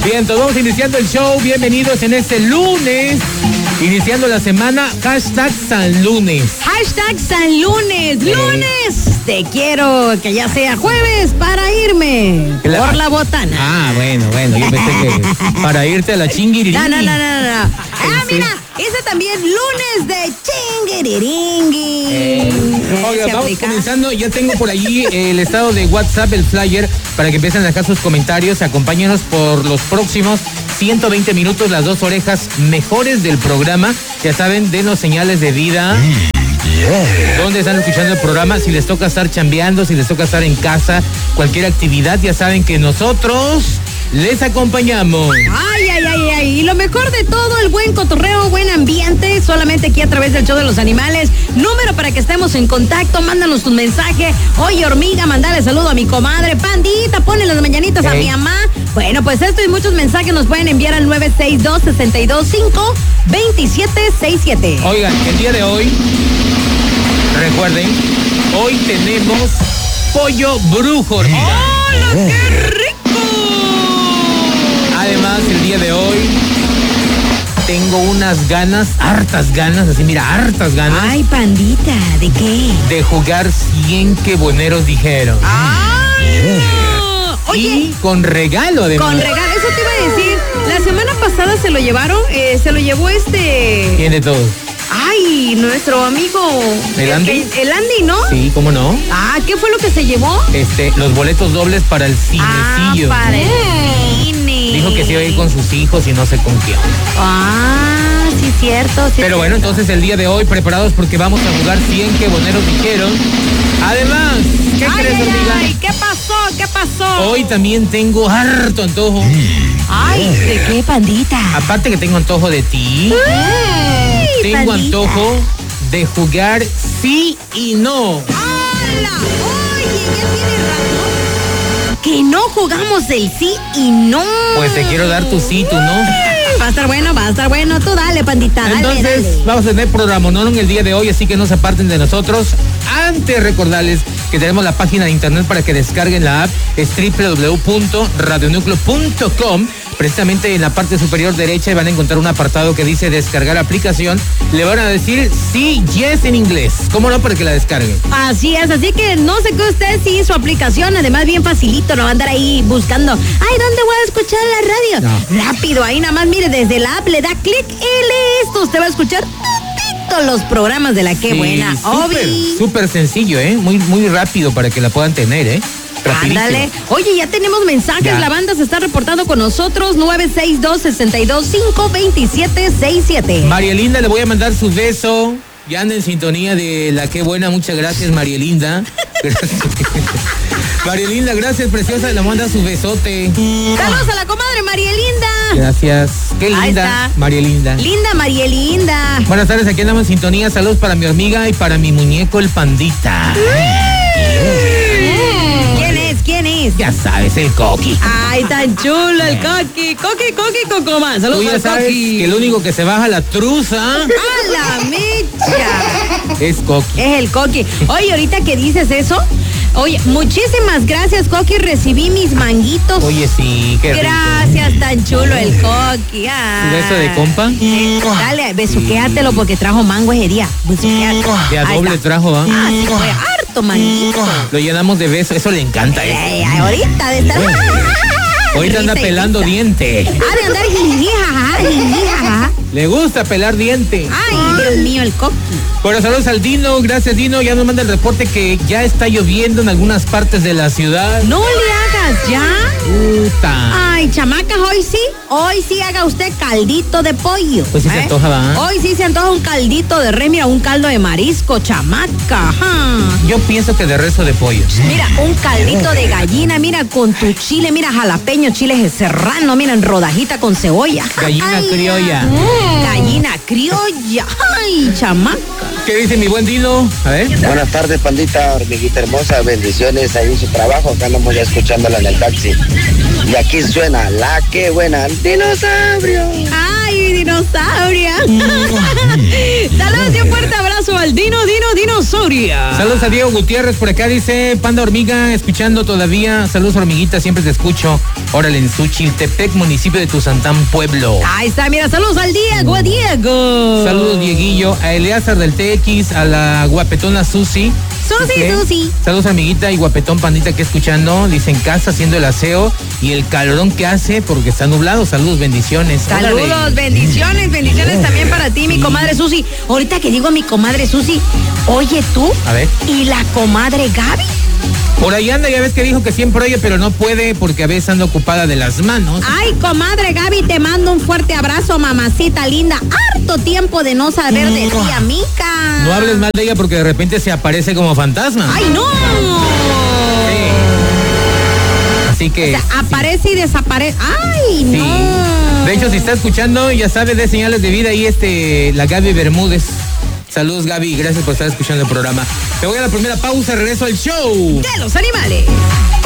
Bien, todos vamos iniciando el show. Bienvenidos en este lunes. Iniciando la semana, #SanLunes. #SanLunes. Lunes, te quiero que ya sea jueves para irme por la botana. Ah, bueno, yo pensé que para irte a la chingiriringui. No. Mira, ese también lunes de chingiriringui. Oiga, vamos comenzando. Ya tengo por allí el estado de WhatsApp, el flyer, para que empiecen a dejar sus comentarios. Acompáñenos por los próximos 120 minutos, las dos orejas mejores del programa. Ya saben, denos señales de vida. ¿Dónde están escuchando el programa? Si les toca estar chambeando, si les toca estar en casa, cualquier actividad, ya saben que nosotros les acompañamos. Ay. Y lo mejor de todo, el buen cotorreo, buen ambiente, solamente aquí a través del show de los animales. Número para que estemos en contacto, mándanos tu mensaje. Oye, hormiga, mandale saludo a mi comadre. Pandita, ponle las mañanitas a mi mamá. Bueno, pues esto y muchos mensajes nos pueden enviar al 962-625-2767. Oigan, el día de hoy, recuerden, hoy tenemos pollo brujo, hormiga. ¡Hola, qué rico! Además, el día de hoy tengo unas ganas, hartas ganas. Ay, pandita, ¿de qué? De jugar 100 que bueneros dijeron. ¡Ay, no! Oye, y con regalo, además. Con regalo, eso te iba a decir. La semana pasada se lo llevaron, se lo llevó ¿Quién de todos? Ay, nuestro amigo. ¿El Andy? El Andy, ¿no? Sí, ¿cómo no? ¿Qué fue lo que se llevó? Los boletos dobles para el cinecillo. Para el cine. Dijo que se iba a ir con sus hijos y no sé con quién. Sí, cierto. Sí, pero bueno, entonces el día de hoy preparados porque vamos a jugar 100 que boneros dijeron. Además, ¿qué crees, hormiga? ¿Qué pasó? Hoy también tengo harto antojo. Ay, ¿de qué, pandita? Aparte que tengo antojo de ti. Tengo pandita. Antojo de jugar sí y no. ¡Hala! Oye, ya tiene rato que no jugamos el sí y no. Pues te quiero dar tu sí, tu no. Va a estar bueno. Tú dale, pandita, Entonces, dale. Vamos a tener programonón en el día de hoy, así que no se aparten de nosotros. Antes, recordarles que tenemos la página de internet para que descarguen la app. Es www.radionucleo.com. Precisamente en la parte superior derecha van a encontrar un apartado que dice descargar aplicación. Le van a decir sí, yes en inglés. ¿Cómo no? Para que la descarguen. Así es, así que no se quede usted sin su aplicación. Además, bien facilito, no va a andar ahí buscando. Ay, ¿dónde voy a escuchar la radio? No. Rápido, ahí nada más, mire, desde la app le da clic y listo. Usted va a escuchar todos los programas de la Qué Buena. Súper sencillo, muy rápido para que la puedan tener, Rapidísimo. Ándale. Oye, ya tenemos mensajes. Ya. La banda se está reportando con nosotros. 962-625-2767. María Linda, le voy a mandar su beso. Ya anda en sintonía de la Qué Buena. Muchas gracias, María Linda. María Linda, gracias, preciosa. Le manda su besote. Saludos a la comadre María Linda. Gracias. Qué linda, Ahí está. María Linda. Linda, María Linda. Buenas tardes, aquí andamos en sintonía. Saludos para mi hormiga y para mi muñeco, el pandita. ¿Quién es? Ya sabes, el Coqui. Ay, tan chulo el Coqui. Coqui, Cocoma. Tú Saludos ya al sabes Coqui. que el único que se baja la truza ¡A la mecha! es Coqui. Es el Coqui. Oye, ahorita que dices eso, oye, muchísimas gracias, Coqui. Recibí mis manguitos. Oye, sí, qué rico. Gracias, tan chulo el Coqui. ¿Tu beso de compa? Dale, besuquéatelo porque trajo mango ese día. Besuquéatelo. De a Ahí doble está. trajo, ¿ah? Sí, fue harto manguito. Lo llenamos de besos, eso le encanta. Ahorita de estar... Ahorita anda Risa y pelando risa. diente. Ha de andar jijija. Le gusta pelar diente. Ay, Dios mío, el Coqui. Bueno, saludos al Dino, gracias Dino. Ya nos manda el reporte que ya está lloviendo en algunas partes de la ciudad. No le hagas ya. Puta. Ay, chamacas, hoy sí haga usted caldito de pollo. Pues sí se antoja, ¿va? Hoy sí se antoja un caldito de res, mira, un caldo de marisco, chamaca. Ajá. Yo pienso que de rezo de pollo. Mira, un caldito de gallina, mira, con tu chile, mira, jalapeño, chile serrano, mira, en rodajita con cebolla. Gallina Ay, criolla. Gallina criolla. Ay, chamaca. ¿Qué dice mi buen Dino? A ver. Buenas tardes, pandita, hormiguita hermosa, bendiciones ahí en su trabajo, acá andamos ya escuchándola en el taxi. Y aquí suena la Qué Buena, dinosaurio. Ay, dinosauria. Saludos y un fuerte abrazo al dinosauria. Saludos a Diego Gutiérrez por acá, dice Panda Hormiga, escuchando todavía. Saludos hormiguita, siempre te escucho. Órale, en Suchiltepec, municipio de Tuzantán, pueblo. Ahí está, mira, saludos al Diego. Saludos Dieguillo, a Eleazar del TX, a la guapetona Susi. Susi. Saludos amiguita y guapetón pandita que escuchando, dice en casa haciendo el aseo y el calorón que hace porque está nublado. Saludos, bendiciones. Saludos, Órale. bendiciones también para ti, mi comadre Susi. Ahorita que digo mi comadre Susi, oye tú, A ver. ¿y la comadre Gaby? Por ahí anda, ya ves que dijo que siempre oye, pero no puede porque a veces anda ocupada de las manos. Ay, comadre Gaby, te mando un fuerte abrazo, mamacita linda. Harto tiempo de no saber de ti, amiga. No hables mal de ella porque de repente se aparece como fantasma. ¡Ay, no! Sí. Así que... O sea, aparece y desaparece. ¡Ay, sí. no! De hecho, si está escuchando, ya sabe de señales de vida ahí la Gaby Bermúdez. Saludos, Gaby, gracias por estar escuchando el programa. Me voy a la primera pausa, regreso al show De los animales.